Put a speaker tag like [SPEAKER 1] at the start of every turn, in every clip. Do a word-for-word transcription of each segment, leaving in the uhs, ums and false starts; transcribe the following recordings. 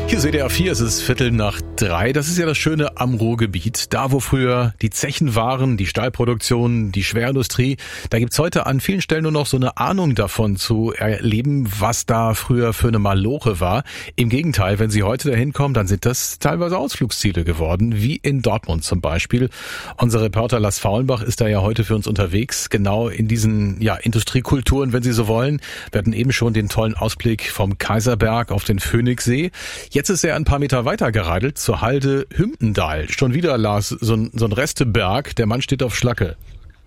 [SPEAKER 1] Hier ist W D R vier, es ist Viertel nach drei. Das ist ja das Schöne am Ruhrgebiet. Da, wo früher die Zechen waren, die Stahlproduktion, die Schwerindustrie, da gibt's heute an vielen Stellen nur noch so eine Ahnung davon zu erleben, was da früher für eine Maloche war. Im Gegenteil, wenn Sie heute dahin kommen, dann sind das teilweise Ausflugsziele geworden, wie in Dortmund zum Beispiel. Unser Reporter Lars Faulenbach ist da ja heute für uns unterwegs, genau in diesen ja Industriekulturen, wenn Sie so wollen. Wir hatten eben schon den tollen Ausblick vom Kaiserberg auf den Phoenixsee. Jetzt ist er ein paar Meter weiter geradelt zur Halde Hümpendahl. Schon wieder, Lars, so ein, so ein Resteberg. Der Mann steht auf Schlacke.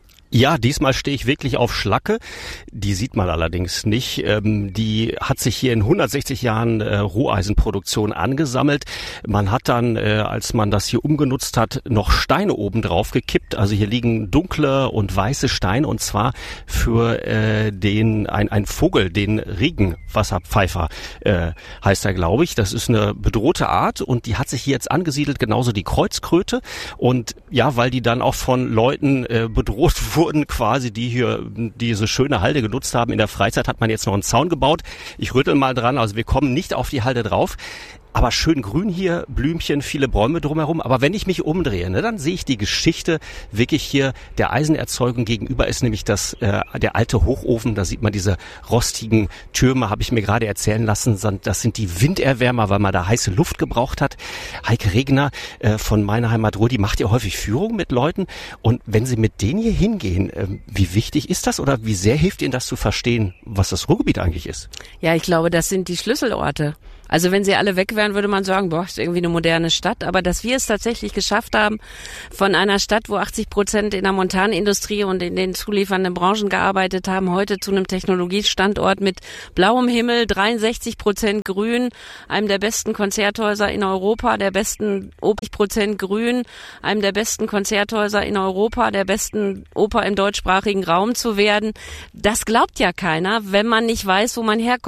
[SPEAKER 2] Ja, diesmal stehe ich wirklich auf Schlacke. Die sieht man allerdings nicht. Ähm, die hat sich hier in hundertsechzig Jahren äh, Roheisenproduktion angesammelt. Man hat dann, äh, als man das hier umgenutzt hat, noch Steine oben drauf gekippt. Also hier liegen dunkle und weiße Steine, und zwar für äh, den ein, ein Vogel, den Regenwasserpfeifer äh, heißt er, glaube ich. Das ist eine bedrohte Art und die hat sich hier jetzt angesiedelt, genauso die Kreuzkröte. Und ja, weil die dann auch von Leuten äh, bedroht wurden, quasi, die hier diese schöne Halde genutzt haben in der Freizeit, hat man jetzt noch einen Zaun gebaut. Ich rüttel mal dran, also wir kommen nicht auf die Halde drauf. Aber schön grün hier, Blümchen, viele Bäume drumherum. Aber wenn ich mich umdrehe, ne, dann sehe ich die Geschichte wirklich hier der Eisenerzeugung. Gegenüber ist nämlich das äh, der alte Hochofen. Da sieht man diese rostigen Türme, habe ich mir gerade erzählen lassen. Das sind die Winderwärmer, weil man da heiße Luft gebraucht hat. Heike Regner äh, von meiner Heimat Ruhr, die macht ja häufig Führung mit Leuten. Und wenn Sie mit denen hier hingehen, äh, wie wichtig ist das oder wie sehr hilft Ihnen das zu verstehen, was das Ruhrgebiet eigentlich ist?
[SPEAKER 3] Ja, ich glaube, das sind die Schlüsselorte. Also wenn sie alle weg wären, würde man sagen, boah, ist irgendwie eine moderne Stadt. Aber dass wir es tatsächlich geschafft haben, von einer Stadt, wo achtzig Prozent in der Montanindustrie und in den zuliefernden Branchen gearbeitet haben, heute zu einem Technologiestandort mit blauem Himmel, dreiundsechzig Prozent Grün, einem der besten Konzerthäuser in Europa, der besten achtzig Prozent Grün, einem der besten Konzerthäuser in Europa, der besten Oper im deutschsprachigen Raum zu werden. Das glaubt ja keiner, wenn man nicht weiß, wo man herkommt.